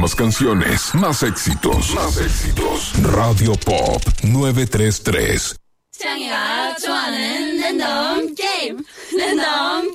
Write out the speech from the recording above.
Más canciones, más éxitos. Radio Pop 933. 창이가 좋아하는 랜덤 게임.